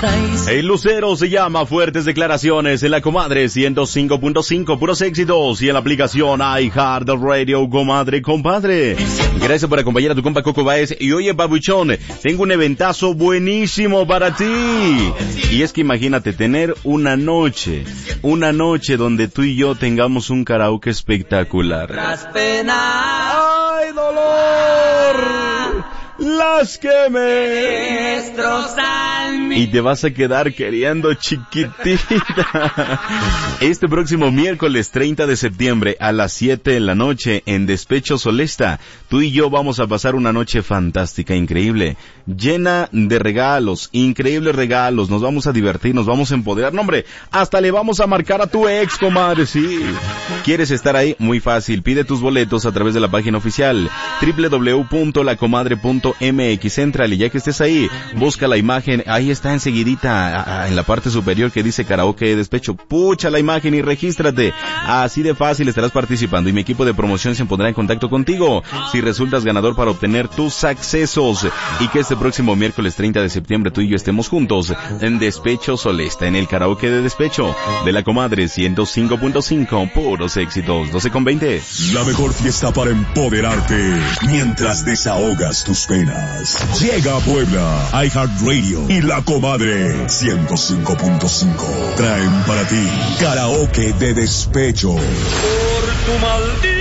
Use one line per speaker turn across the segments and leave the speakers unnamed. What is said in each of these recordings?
El Lucero se llama Fuertes Declaraciones en la Comadre 105.5, puros éxitos, y en la aplicación iHeartRadio, comadre, compadre. Gracias por acompañar a tu compa Coco Baez. Y oye, babuchón, tengo un eventazo buenísimo para ti. Y es que imagínate tener una noche donde tú y yo tengamos un karaoke espectacular.
Las penas,
¡ay, dolor! Las que me
destrozan
y te vas a quedar queriendo, chiquitita. Este próximo miércoles 30 de septiembre a las 7 de la noche en Despecho Solesta, tú y yo vamos a pasar una noche fantástica, increíble, llena de regalos, increíbles regalos. Nos vamos a divertir, nos vamos a empoderar. No, hombre, hasta le vamos a marcar a tu ex, comadre, sí. ¿Quieres estar ahí? Muy fácil, pide tus boletos a través de la página oficial www.lacomadre.mx. Central, y ya que estés ahí, busca la imagen, ahí está enseguidita en la parte superior que dice karaoke de despecho, pucha la imagen y regístrate. Así de fácil estarás participando y mi equipo de promoción se pondrá en contacto contigo si resultas ganador para obtener tus accesos, y que este próximo miércoles 30 de septiembre tú y yo estemos juntos en Despecho Solesta, en el karaoke de despecho de la Comadre 105.5, puros éxitos. 12:20.
La mejor fiesta para empoderarte mientras desahogas tus penas. Llega a Puebla, iHeartRadio y La Comadre 105.5 traen para ti karaoke de despecho.
por tu maldito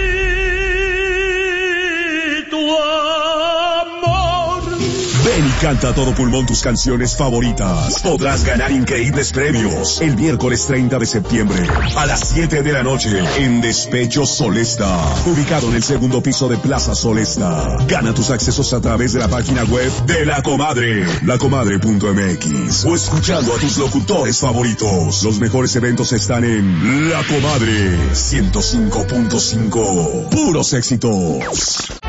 amor.
Ven y canta a todo pulmón tus canciones favoritas. Podrás ganar increíbles premios el miércoles 30 de septiembre a las 7 de la noche en Despecho Solesta, ubicado en el segundo piso de Plaza Solesta. Gana tus accesos a través de la página web de La Comadre, lacomadre.mx, o escuchando a tus locutores favoritos. Los mejores eventos están en La Comadre 105.5. Puros éxitos.